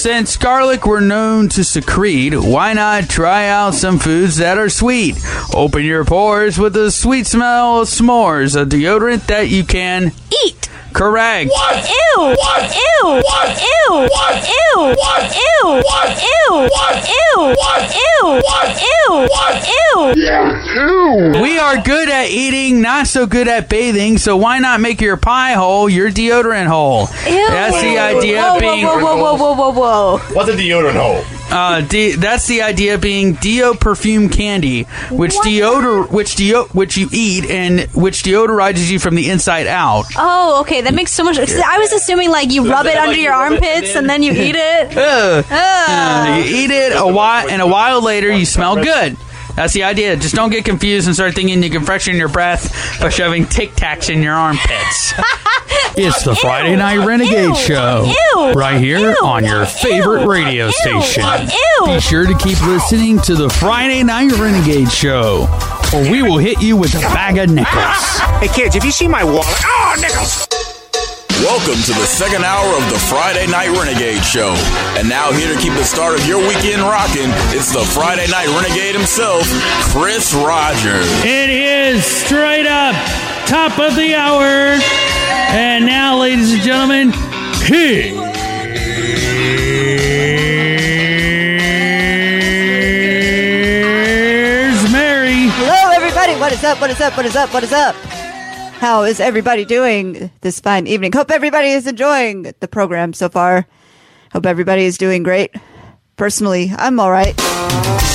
Since garlic we're known to secrete, why not try out some foods that are sweet? Open your pores with the sweet smell of s'mores, a deodorant that you can eat. Correct. What? Ew. What? Ew. What? Ew. What? Ew. What? Ew. What? Ew. What? Ew. What? Ew. What? Ew. What? Ew. Ew. We are good at eating, not so good at bathing, so why not make your pie hole your deodorant hole? Ew. That's the idea whoa, being... Whoa. What's a deodorant hole? That's the idea being deo perfume candy, which you eat and which deodorizes you from the inside out. Oh, okay, that makes so much sense. I was assuming like you rub it under your armpits and then you eat it. You eat it a while later you smell good. That's the idea. Just don't get confused and start thinking you can freshen your breath by shoving Tic Tacs in your armpits. It's the Friday Night Renegade Show, right here on your favorite radio station. Be sure to keep listening to the Friday Night Renegade Show, or we will hit you with a bag of nickels. Hey kids, have you seen my wallet? Oh, nickels! Welcome to the second hour of the Friday Night Renegade Show. And now here to keep the start of your weekend rocking, it's the Friday Night Renegade himself, Chris Rogers. It is straight up top of the hour. And now, ladies and gentlemen, here's Mary. Hello, everybody. What is up? What is up? What is up? What is up? How is everybody doing this fine evening? Hope everybody is enjoying the program so far. Hope everybody is doing great. Personally, I'm all right.